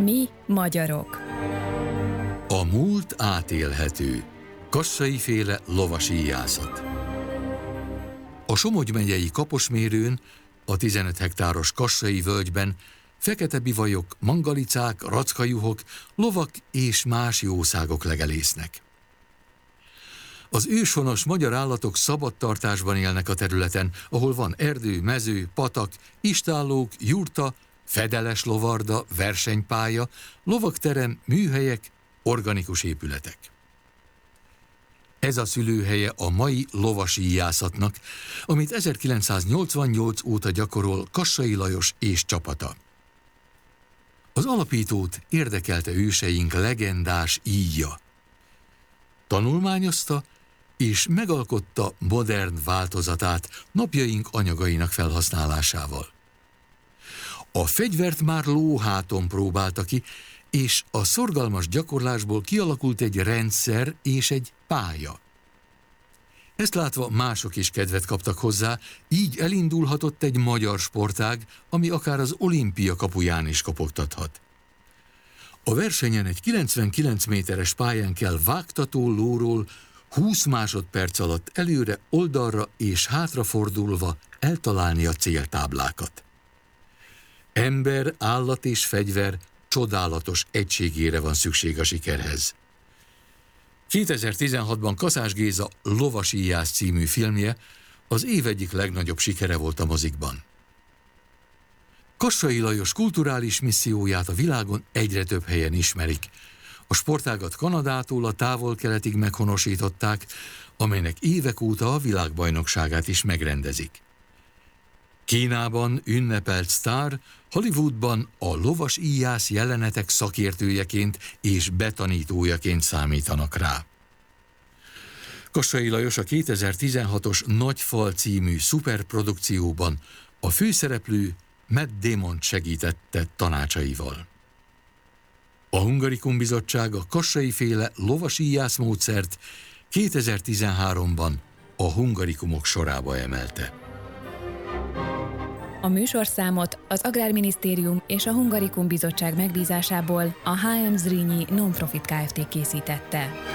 Mi magyarok. A múlt átélhető. Kassai-féle lovasíjászat. A Somogy megyei Kaposmérőn, a 15 hektáros Kassai völgyben fekete bivajok, mangalicák, rackajuhok, lovak és más jószágok legelésznek. Az őshonos magyar állatok szabadtartásban élnek a területen, ahol van erdő, mező, patak, istállók, jurta, fedeles lovarda, versenypálya, lovakterem, műhelyek, organikus épületek. Ez a szülőhelye a mai lovasíjászatnak, amit 1988 óta gyakorol Kassai Lajos és csapata. Az alapítót érdekelte őseink legendás íja. Tanulmányozta és megalkotta modern változatát napjaink anyagainak felhasználásával. A fegyvert már lóháton próbálta ki, és a szorgalmas gyakorlásból kialakult egy rendszer és egy pálya. Ezt látva mások is kedvet kaptak hozzá, így elindulhatott egy magyar sportág, ami akár az olimpia kapuján is kopogtathat. A versenyen egy 99 méteres pályán kell vágtató lóról 20 másodperc alatt előre, oldalra és hátrafordulva eltalálni a céltáblákat. Ember, állat és fegyver csodálatos egységére van szükség a sikerhez. 2016-ban Kaszás Géza Lovasíjász című filmje az év egyik legnagyobb sikere volt a mozikban. Kassai Lajos kulturális misszióját a világon egyre több helyen ismerik. A sportágat Kanadától a távol-keletig meghonosították, amelynek évek óta a világbajnokságát is megrendezik. Kínában ünnepelt sztár, Hollywoodban a lovasíjász jelenetek szakértőjeként és betanítójaként számítanak rá. Kassai Lajos a 2016-os Nagyfal című szuperprodukcióban a főszereplő Matt Damont segítette tanácsaival. A Hungarikum Bizottság a Kassai-féle lovasíjász módszert 2013-ban a hungarikumok sorába emelte. A műsorszámot az Agrárminisztérium és a Hungarikum Bizottság megbízásából a HM Zrínyi Non-Profit Kft. Készítette.